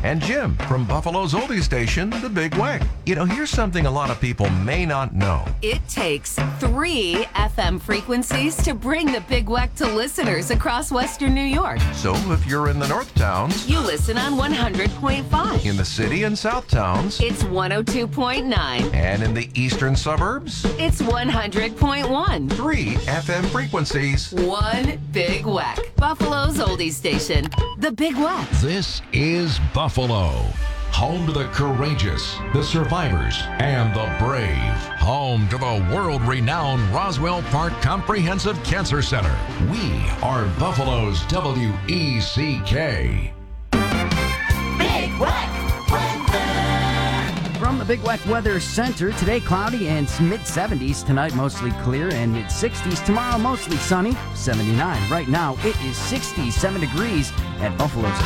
and Jim from Buffalo's oldie station, The Big Weck. You know, here's something a lot of people may not know. It takes 3 FM frequencies to bring The Big Weck to listeners across Western New York. So if you're in the North Towns, You listen on 100.5. in the City and South Towns, It's 102.9. and in the eastern suburbs, It's 100.1. 3 FM frequencies. One Big Weck. Buffalo's oldie station, The Big Weck. This is Buffalo, home to the courageous, the survivors, and the brave. Home to the world-renowned Roswell Park Comprehensive Cancer Center. We are Buffalo's WECK. Big Weck weather. From the Big Weck Weather Center, today cloudy and mid-70s. Tonight mostly clear and mid-60s. Tomorrow mostly sunny, 79. Right now it is 67 degrees at Buffalo's